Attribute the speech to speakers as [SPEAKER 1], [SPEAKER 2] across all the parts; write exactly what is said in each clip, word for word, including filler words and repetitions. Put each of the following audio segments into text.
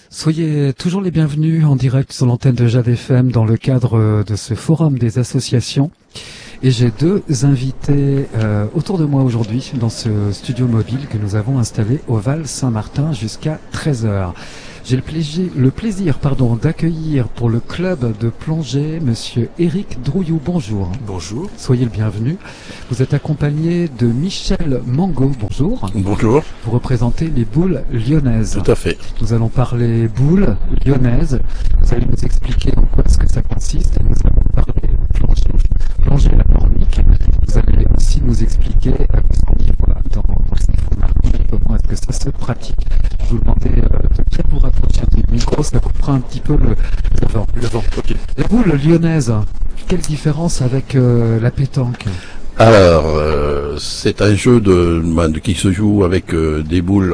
[SPEAKER 1] Soyez toujours les bienvenus en direct sur l'antenne de Jade F M dans le cadre de ce forum des associations. Et j'ai deux invités euh, autour de moi aujourd'hui dans ce studio mobile que nous avons installé au Val Saint-Martin jusqu'à treize heures. J'ai le plaisir, le plaisir pardon, d'accueillir pour le club de plongée Monsieur Éric Drouillou. Bonjour.
[SPEAKER 2] Bonjour.
[SPEAKER 1] Soyez le bienvenu. Vous êtes accompagné de Michel Mangot. Bonjour.
[SPEAKER 2] Bonjour.
[SPEAKER 1] Pour représenter les boules lyonnaises.
[SPEAKER 2] Tout à fait.
[SPEAKER 1] Nous allons parler boules lyonnaises. Vous allez nous expliquer en quoi est-ce que ça consiste. Et nous allons parler plongée, plongée à la Pornic. Vous allez aussi nous expliquer euh, voilà, dans ce qu'il faut marquer, comment est-ce que ça se pratique. Je vous demandais euh, de bien vous rapprocher du micro, ça coupera un petit peu le, le vent.
[SPEAKER 2] Le vent, ok.
[SPEAKER 1] La boule lyonnaise, quelle différence avec euh, la pétanque?
[SPEAKER 2] Alors, euh, c'est un jeu de, de qui se joue avec euh, des boules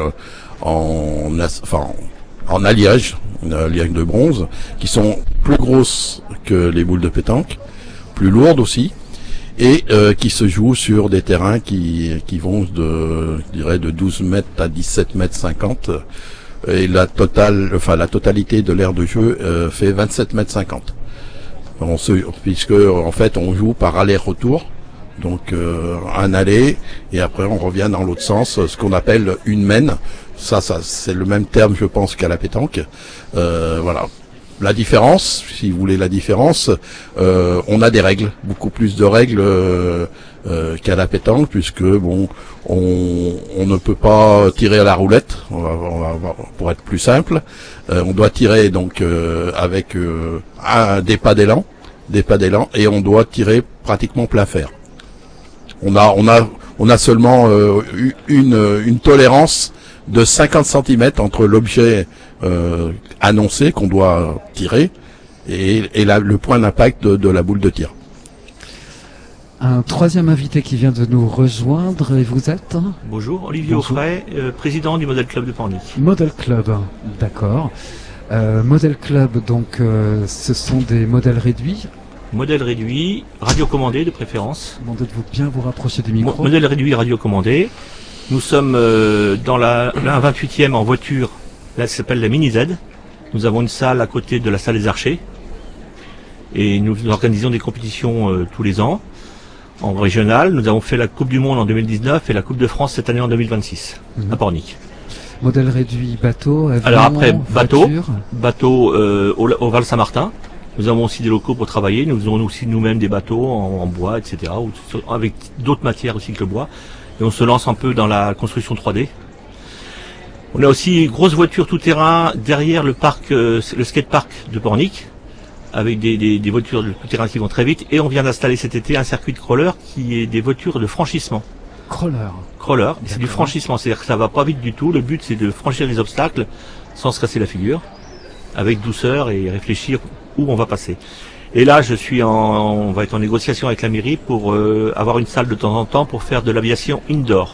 [SPEAKER 2] en, enfin, en alliage, un alliage de bronze, qui sont plus grosses que les boules de pétanque, plus lourdes aussi, et euh, qui se jouent sur des terrains qui, qui vont de, je dirais, de douze mètres à dix-sept mètres cinquante. Et la totale, enfin la totalité de l'aire de jeu euh, fait vingt-sept mètres cinquante. On se, puisque en fait on joue par aller-retour, donc euh, un aller et après on revient dans l'autre sens, ce qu'on appelle une mène. Ça, ça c'est le même terme, je pense, qu'à la pétanque. Euh, voilà. La différence, si vous voulez la différence, euh, on a des règles, beaucoup plus de règles euh, euh, qu'à la pétanque, puisque bon, on, on ne peut pas tirer à la roulette, on va, on va, pour être plus simple. Euh, on doit tirer donc euh, avec euh, un, des pas d'élan, des pas d'élan, et on doit tirer pratiquement plein fer. On a, on a, on a seulement euh, une, une tolérance de cinquante centimètres entre l'objet euh, annoncé qu'on doit tirer et, et la, le point d'impact de, de la boule de tir.
[SPEAKER 1] Un troisième invité qui vient de nous rejoindre, et vous êtes?
[SPEAKER 3] Bonjour, Olivier Offray, euh, président du Model Club de Pornic.
[SPEAKER 1] Model Club, d'accord. Euh, Model Club, donc euh, ce sont des modèles réduits.
[SPEAKER 3] Modèle réduit, radiocommandé de préférence.
[SPEAKER 1] Demandez de vous bien vous rapprocher du micro.
[SPEAKER 3] Mo- modèle réduit, radiocommandé. Nous sommes euh, dans la, la vingt-huitième en voiture, là ça s'appelle la Mini Z. Nous avons une salle à côté de la salle des Archers. Et nous organisons des compétitions euh, tous les ans. En régional, nous avons fait la Coupe du Monde en deux mille dix-neuf et la Coupe de France cette année en deux mille vingt-six, mmh. à Pornic.
[SPEAKER 1] Modèle réduit, bateau, avion,
[SPEAKER 3] alors après, bateau,
[SPEAKER 1] voiture.
[SPEAKER 3] bateau euh, au, au Val Saint-Martin. Nous avons aussi des locaux pour travailler. Nous avons aussi nous-mêmes des bateaux en, en bois, et cetera. Ou, avec d'autres matières aussi que le bois. Et on se lance un peu dans la construction trois D. On a aussi une grosse voiture tout-terrain derrière le parc, euh, le skatepark de Pornic, avec des, des, des voitures de tout-terrain qui vont très vite. Et on vient d'installer cet été un circuit de crawler qui est des voitures de franchissement.
[SPEAKER 1] Crawler.
[SPEAKER 3] Crawler, c'est du franchissement, c'est-à-dire que ça va pas vite du tout. Le but c'est de franchir les obstacles sans se casser la figure, avec douceur et réfléchir où on va passer. Et là, je suis en, on va être en négociation avec la mairie pour euh, avoir une salle de temps en temps pour faire de l'aviation indoor.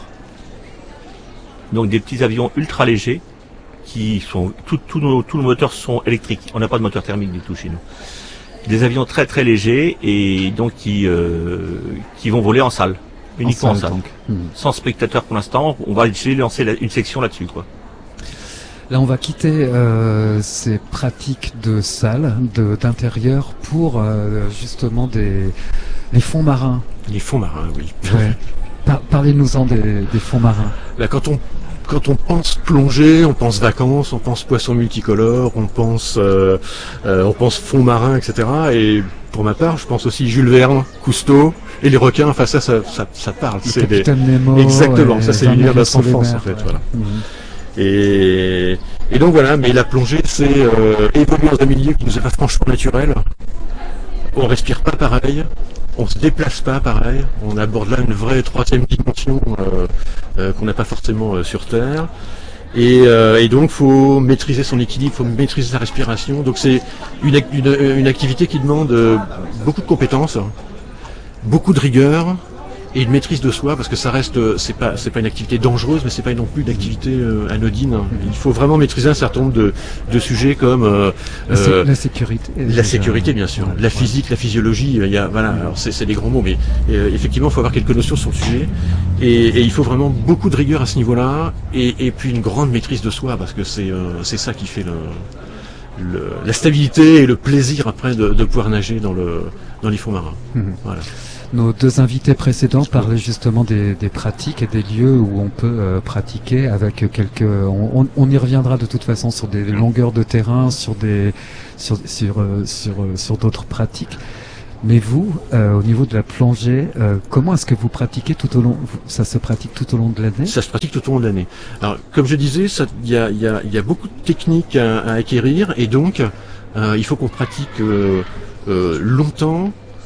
[SPEAKER 3] Donc des petits avions ultra légers qui sont, tous nos, tous nos moteurs sont électriques. On n'a pas de moteur thermique du tout chez nous. Des avions très très légers et donc qui euh, qui vont voler en salle, uniquement en salle, en salle. Mmh. Sans spectateurs pour l'instant. On va essayer de lancer la, une section là-dessus, quoi.
[SPEAKER 1] Là, on va quitter euh, ces pratiques de salle, de, d'intérieur, pour euh, justement des les fonds marins.
[SPEAKER 4] Les fonds marins, oui.
[SPEAKER 1] Ouais. Par, parlez-nous-en des, des fonds marins.
[SPEAKER 4] Là, quand on quand on pense plongée, on pense vacances, on pense poissons multicolores, on pense euh, euh, on pense fonds marins, et cetera. Et pour ma part, je pense aussi Jules Verne, Cousteau et les requins. Enfin, ça, ça, ça, ça parle.
[SPEAKER 1] Le
[SPEAKER 4] c'est des...
[SPEAKER 1] Nemo,
[SPEAKER 4] exactement. Ça, c'est l'univers de notre enfance, en fait.
[SPEAKER 1] Ouais.
[SPEAKER 4] Voilà.
[SPEAKER 1] Mmh.
[SPEAKER 4] Et, et donc voilà, mais la plongée, c'est euh, évoluer dans un milieu qui nous est pas franchement naturel. On respire pas pareil, on se déplace pas pareil, on aborde là une vraie troisième dimension euh, euh, qu'on n'a pas forcément euh, sur Terre. Et, euh, et donc faut maîtriser son équilibre, faut maîtriser sa respiration. Donc c'est une, une, une activité qui demande euh, beaucoup de compétences, beaucoup de rigueur et une maîtrise de soi, parce que ça reste, c'est pas, c'est pas une activité dangereuse, mais c'est pas non plus une activité euh, anodine. Il faut vraiment maîtriser un certain nombre de, de sujets comme euh,
[SPEAKER 1] la, sé
[SPEAKER 4] euh,
[SPEAKER 1] la sécurité,
[SPEAKER 4] la sécurité bien sûr, ouais, la physique, ouais. la physiologie. Il y a, voilà, alors c'est, c'est des grands mots, mais euh, effectivement, il faut avoir quelques notions sur le sujet, et, et il faut vraiment beaucoup de rigueur à ce niveau-là, et, et puis une grande maîtrise de soi, parce que c'est, euh, c'est ça qui fait le Le, la stabilité et le plaisir après de, de pouvoir nager dans, le, dans les fonds marins. Mmh. Voilà.
[SPEAKER 1] Nos deux invités précédents parlaient justement des, des pratiques et des lieux où on peut euh, pratiquer avec quelques. On, on y reviendra de toute façon sur des longueurs de terrain, sur des sur sur euh, sur, euh, sur d'autres pratiques. Mais vous, euh, au niveau de la plongée, euh, comment est-ce que vous pratiquez tout au long? Ça se pratique tout au long de l'année?
[SPEAKER 4] Ça se pratique tout au long de l'année. Alors, comme je disais, il y a, y, a, y a beaucoup de techniques à, à acquérir, et donc euh, il faut qu'on pratique euh, euh, longtemps,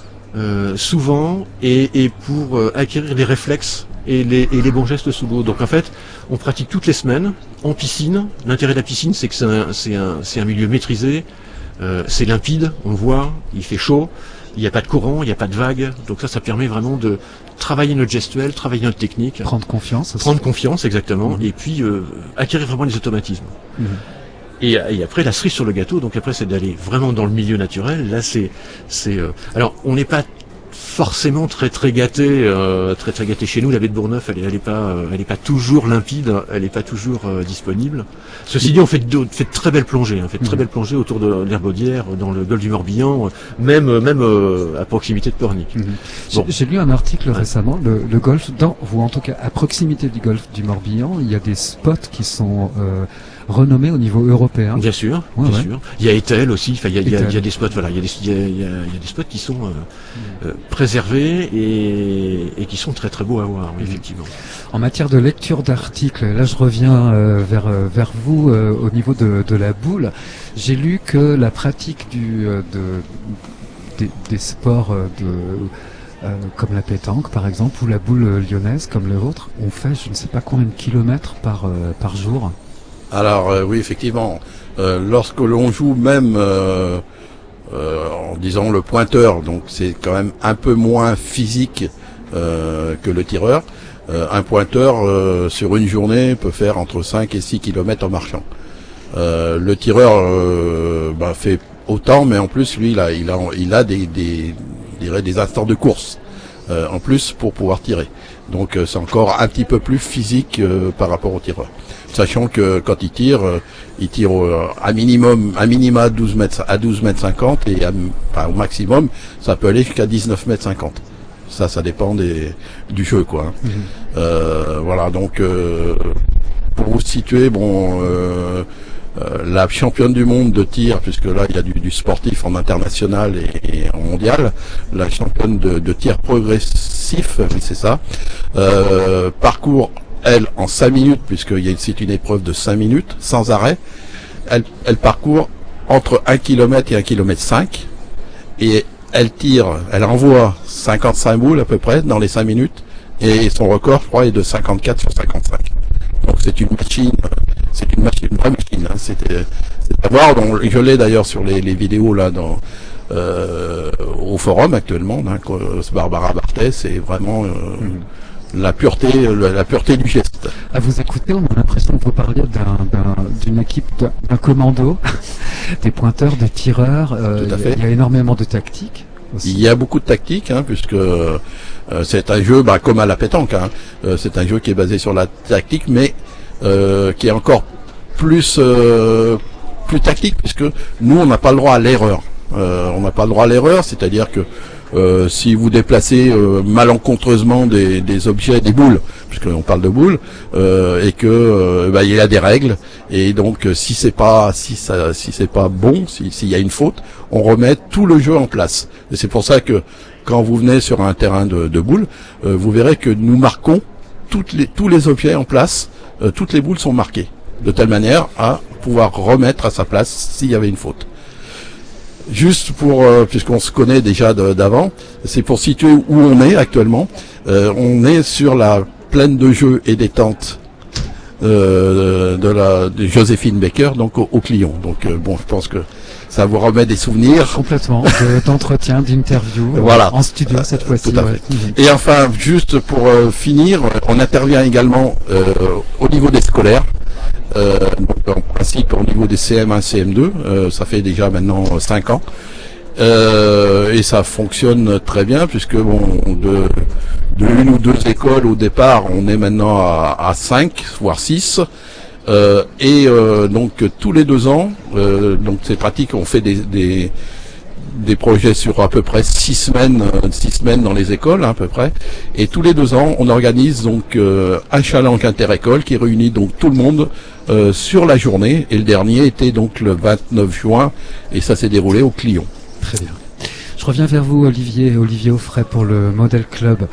[SPEAKER 4] euh, souvent, et, et pour euh, acquérir les réflexes et les, et les bons gestes sous l'eau. Donc en fait, on pratique toutes les semaines en piscine. L'intérêt de la piscine, c'est que c'est un, c'est un, c'est un milieu maîtrisé, euh, c'est limpide, on voit, il fait chaud. Il n'y a pas de courant, il n'y a pas de vagues, donc ça, ça permet vraiment de travailler notre gestuelle, travailler notre technique.
[SPEAKER 1] Prendre confiance aussi.
[SPEAKER 4] Prendre confiance, exactement, mmh. et puis euh, acquérir vraiment les automatismes. Mmh. Et, et après, la cerise sur le gâteau, donc après, c'est d'aller vraiment dans le milieu naturel. Là, c'est... c'est euh... Alors, on n'est pas forcément très très gâté, euh, très très gâté chez nous. La baie de Bourgneuf, elle est, elle est pas, euh, elle est pas toujours limpide, elle est pas toujours euh, disponible. Ceci dit, on fait de, fait de très belles plongées, hein, fait de très belles plongées autour de l'Herbaudière, dans le golfe du Morbihan, même même euh, à proximité de Pornic.
[SPEAKER 1] Mmh. Bon. J'ai lu un article ouais. récemment, le, le golfe, dans, ou en tout cas à proximité du golfe du Morbihan, il y a des spots qui sont euh, renommés au niveau européen.
[SPEAKER 4] Bien sûr, ouais, bien ouais. sûr. Il y a Etel aussi. Enfin, il y a, il y a, il y a des spots. Voilà, il y a des, il y a, il y a, il y a des spots qui sont euh, mmh. euh, préservés et, et qui sont très très beaux à voir, oui, mmh. effectivement.
[SPEAKER 1] En matière de lecture d'articles, là, je reviens euh, vers euh, vers vous euh, au niveau de, de la boule. J'ai lu que la pratique du euh, de des, des sports euh, de Euh, comme la pétanque par exemple, ou la boule lyonnaise comme le vôtre, on fait je ne sais pas combien de kilomètres par, euh, par jour.
[SPEAKER 2] Alors euh, oui, effectivement, euh, lorsque l'on joue même euh, euh, en disant le pointeur, donc c'est quand même un peu moins physique euh, que le tireur, euh, un pointeur euh, sur une journée peut faire entre cinq et six kilomètres en marchant. Euh, le tireur euh, bah, fait autant, mais en plus lui il a, il a, il a des, des je dirais des instants de course euh, en plus pour pouvoir tirer. Donc euh, c'est encore un petit peu plus physique euh, par rapport au tireur. Sachant que quand il tire, euh, il tire euh, à minimum, à minima à douze mètres cinquante et à, enfin, au maximum, ça peut aller jusqu'à dix-neuf mètres cinquante. Ça, ça dépend des, du jeu, quoi. Hein. Mmh. Euh, voilà, donc euh, pour vous situer, bon. Euh, Euh, la championne du monde de tir, puisque là il y a du, du sportif en international et, et en mondial, la championne de, de tir progressif, c'est ça, euh, parcourt elle en cinq minutes, puisque c'est une épreuve de cinq minutes sans arrêt, elle, elle parcourt entre un kilomètre et un kilomètre cinq, et elle tire, elle envoie cinquante-cinq boules à peu près dans les cinq minutes, et son record je crois est de cinquante-quatre sur cinquante-cinq. Donc c'est une machine, c'est une machine, une vraie machine. Hein. C'est, c'est à voir. Donc, je l'ai d'ailleurs sur les, les vidéos là dans euh, au forum actuellement. Hein, Barbara Barthès, c'est vraiment euh, mmh. la pureté, la, la pureté du geste.
[SPEAKER 1] À vous écouter, on a l'impression que vous parliez d'un, d'un, d'une équipe, d'un, d'un commando, des pointeurs, des tireurs. Euh,
[SPEAKER 2] Tout à fait.
[SPEAKER 1] Il y a énormément de tactiques. Aussi.
[SPEAKER 2] Il y a beaucoup de tactiques, hein, puisque euh, c'est un jeu, bah, comme à la pétanque. Hein, euh, c'est un jeu qui est basé sur la tactique, mais Euh, qui est encore plus euh, plus tactique, puisque nous on n'a pas le droit à l'erreur. Euh, on n'a pas le droit à l'erreur, c'est-à-dire que euh, si vous déplacez euh, malencontreusement des, des objets, des boules, puisqu'on parle de boules, euh, et que euh, bah, il y a des règles, et donc si c'est pas si ça si c'est pas bon, si s'il y a une faute, on remet tout le jeu en place. Et c'est pour ça que quand vous venez sur un terrain de, de boules, euh, vous verrez que nous marquons toutes les tous les objets en place. Euh, toutes les boules sont marquées, de telle manière à pouvoir remettre à sa place s'il y avait une faute. Juste pour, euh, puisqu'on se connaît déjà de, d'avant, c'est pour situer où on est actuellement. Euh, on est sur la plaine de jeu et détente euh, de la de Joséphine Baker, donc au, au Clion. Donc euh, bon, je pense que ça vous remet des souvenirs.
[SPEAKER 1] Complètement, de- d'entretien, d'interview, euh,
[SPEAKER 2] Voilà.
[SPEAKER 1] en studio cette fois-ci.
[SPEAKER 2] Tout à
[SPEAKER 1] ouais.
[SPEAKER 2] fait.
[SPEAKER 1] Mhm.
[SPEAKER 2] Et enfin, juste pour euh, finir, on intervient également euh, au niveau des scolaires. Euh, donc en principe au niveau des C M un, C M deux, euh, ça fait déjà maintenant cinq ans. Euh, et ça fonctionne très bien puisque bon, de, de une ou deux écoles au départ, on est maintenant à, à cinq, voire six. Euh, et euh, donc tous les deux ans, euh, donc c'est pratique, on fait des, des, des projets sur à peu près six semaines, euh, six semaines dans les écoles à peu près. Et tous les deux ans, on organise donc euh, un challenge inter-école qui réunit donc tout le monde euh, sur la journée. Et le dernier était donc le vingt-neuf juin et ça s'est déroulé au Clion.
[SPEAKER 1] Très bien. Je reviens vers vous, Olivier, Olivier Auffray, pour le Model Club.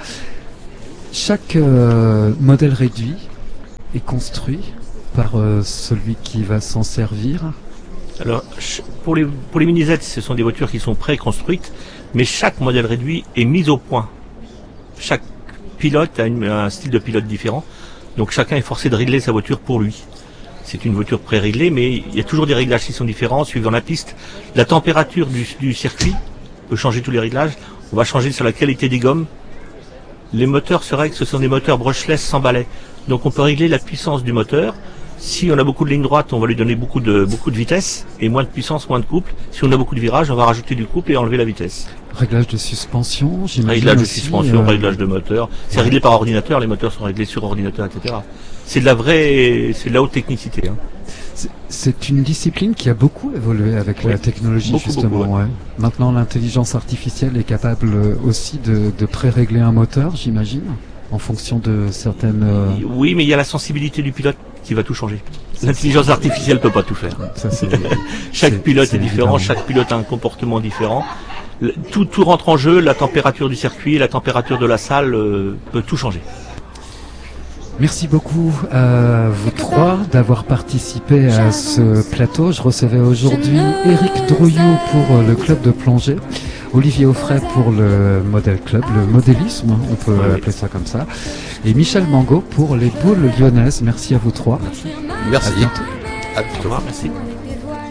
[SPEAKER 1] Chaque euh, modèle réduit est construit par euh, celui qui va s'en servir.
[SPEAKER 3] Alors, ch- pour les, pour les mini-Z, ce sont des voitures qui sont pré-construites, mais chaque modèle réduit est mis au point. Chaque pilote a une- un style de pilote différent, donc chacun est forcé de régler sa voiture pour lui. C'est une voiture pré-réglée, mais il y a toujours des réglages qui sont différents suivant la piste. La température du, du circuit peut changer tous les réglages. On va changer sur la qualité des gommes. Les moteurs se règlent, ce sont des moteurs brushless sans balai. Donc on peut régler la puissance du moteur. Si on a beaucoup de lignes droites, on va lui donner beaucoup de, beaucoup de vitesse, et moins de puissance, moins de couple. Si on a beaucoup de virages, on va rajouter du couple et enlever la vitesse.
[SPEAKER 1] Réglage de suspension, j'imagine.
[SPEAKER 3] Réglage de
[SPEAKER 1] aussi,
[SPEAKER 3] suspension,
[SPEAKER 1] euh,
[SPEAKER 3] réglage de moteur. C'est réglé par ordinateur, les moteurs sont réglés sur ordinateur, et cetera. C'est de la vraie, c'est de la haute technicité. Hein.
[SPEAKER 1] c'est- C'est une discipline qui a beaucoup évolué avec
[SPEAKER 3] Oui.
[SPEAKER 1] la technologie,
[SPEAKER 3] Beaucoup,
[SPEAKER 1] justement.
[SPEAKER 3] beaucoup,
[SPEAKER 1] ouais. Maintenant, l'intelligence artificielle est capable euh, aussi de, de pré-régler un moteur, j'imagine, en fonction de certaines... euh,
[SPEAKER 3] Oui, mais il y a la sensibilité du pilote qui va tout changer. L'intelligence artificielle peut pas tout faire.
[SPEAKER 1] ça, c'est-
[SPEAKER 3] Chaque
[SPEAKER 1] c'est-
[SPEAKER 3] pilote
[SPEAKER 1] c'est
[SPEAKER 3] est différent,
[SPEAKER 1] évident.
[SPEAKER 3] chaque pilote a un comportement différent. Le- Tout, tout rentre en jeu, la température du circuit, la température de la salle euh, peut tout changer.
[SPEAKER 1] Merci beaucoup à vous trois d'avoir participé à ce plateau. Je recevais aujourd'hui Éric Drouillot pour le club de plongée, Olivier Auffray pour le Model Club, le modélisme, on peut
[SPEAKER 3] Oui.
[SPEAKER 1] appeler ça comme ça, et Michel Mangot pour les boules lyonnaises. Merci à vous trois.
[SPEAKER 2] Merci.
[SPEAKER 1] À bientôt.
[SPEAKER 2] À
[SPEAKER 3] Au
[SPEAKER 2] bientôt.
[SPEAKER 3] revoir, merci.